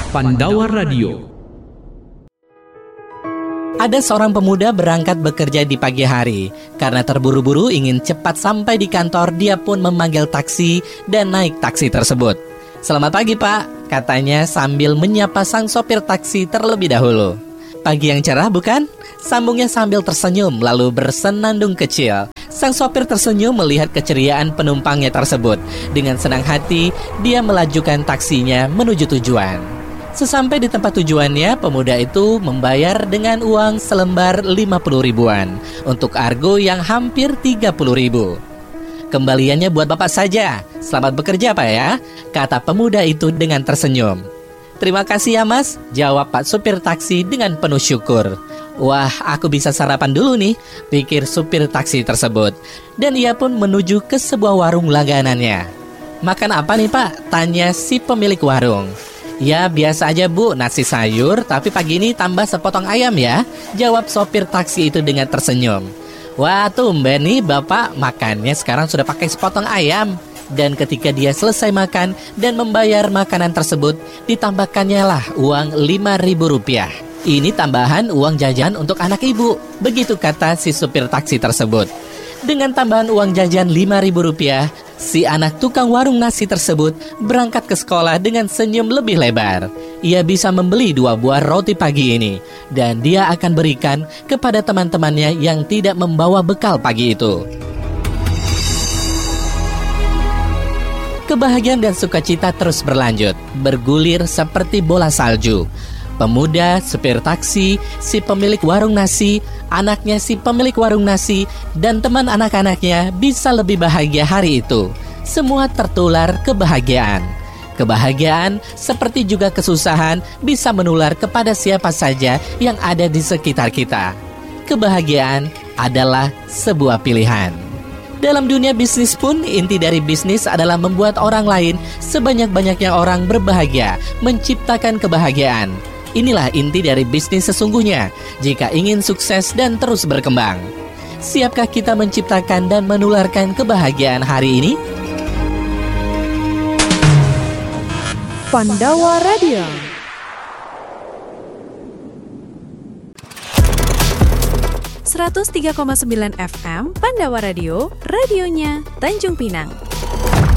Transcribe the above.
Pandawa Radio. Ada seorang pemuda berangkat bekerja di pagi hari. Karena terburu-buru ingin cepat sampai di kantor, dia pun memanggil taksi dan naik taksi tersebut. "Selamat pagi, Pak," katanya sambil menyapa sang sopir taksi terlebih dahulu. "Pagi yang cerah, bukan?" sambungnya sambil tersenyum lalu bersenandung kecil. Sang sopir tersenyum melihat keceriaan penumpangnya tersebut. Dengan senang hati, dia melajukan taksinya menuju tujuan. Sesampai di tempat tujuannya, pemuda itu membayar dengan uang selembar 50 ribuan untuk argo yang hampir 30 ribu. "Kembaliannya buat Bapak saja. Selamat bekerja, Pak ya," kata pemuda itu dengan tersenyum. "Terima kasih ya, Mas," jawab Pak supir taksi dengan penuh syukur. "Wah, aku bisa sarapan dulu nih," pikir supir taksi tersebut. Dan ia pun menuju ke sebuah warung langganannya. "Makan apa nih, Pak?" tanya si pemilik warung. "Ya, biasa aja, Bu, nasi sayur, tapi pagi ini tambah sepotong ayam ya," jawab sopir taksi itu dengan tersenyum. "Wah, tumben nih Bapak makannya sekarang sudah pakai sepotong ayam." Dan ketika dia selesai makan dan membayar makanan tersebut, ditambahkannya lah uang 5.000 rupiah. "Ini tambahan uang jajan untuk anak ibu," begitu kata si supir taksi tersebut. Dengan tambahan uang jajan 5.000 rupiah, si anak tukang warung nasi tersebut berangkat ke sekolah dengan senyum lebih lebar. Ia bisa membeli 2 buah roti pagi ini, dan dia akan berikan kepada teman-temannya yang tidak membawa bekal pagi itu. Kebahagiaan dan sukacita terus berlanjut, bergulir seperti bola salju. Pemuda, supir taksi, si pemilik warung nasi, anaknya si pemilik warung nasi, dan teman anak-anaknya bisa lebih bahagia hari itu. Semua tertular kebahagiaan. Kebahagiaan, seperti juga kesusahan, bisa menular kepada siapa saja yang ada di sekitar kita. Kebahagiaan adalah sebuah pilihan. Dalam dunia bisnis pun, inti dari bisnis adalah membuat orang lain sebanyak-banyaknya orang berbahagia, menciptakan kebahagiaan. Inilah inti dari bisnis sesungguhnya jika ingin sukses dan terus berkembang. Siapkah kita menciptakan dan menularkan kebahagiaan hari ini? Pandawa Radio. ...103,9 FM Pandawa Radio, radionya Tanjung Pinang.